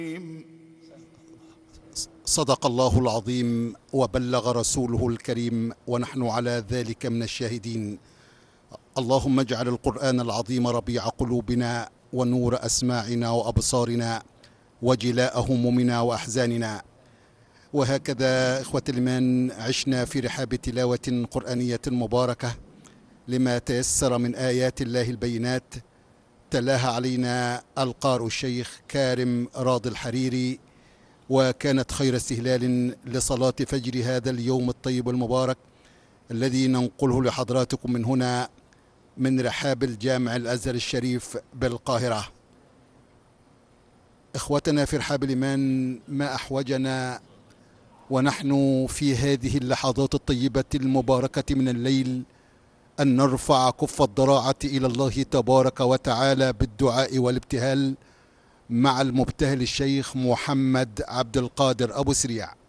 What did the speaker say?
صدق الله العظيم وبلغ رسوله الكريم، ونحن على ذلك من الشاهدين. اللهم اجعل القرآن العظيم ربيع قلوبنا ونور أسماعنا وأبصارنا وجلاء همومنا وأحزاننا. وهكذا إخوة الإيمان عشنا في رحاب تلاوة قرآنية مباركة لما تيسر من آيات الله البينات، تلاها علينا القارئ الشيخ كارم راضي الحريري، وكانت خير استهلال لصلاة فجر هذا اليوم الطيب المبارك الذي ننقله لحضراتكم من هنا من رحاب الجامع الأزهر الشريف بالقاهرة. إخوتنا في رحاب الإيمان، ما أحوجنا ونحن في هذه اللحظات الطيبة المباركة من الليل أن نرفع كف الضراعة إلى الله تبارك وتعالى بالدعاء والابتهال مع المبتهل الشيخ محمد عبد القادر أبو سريع.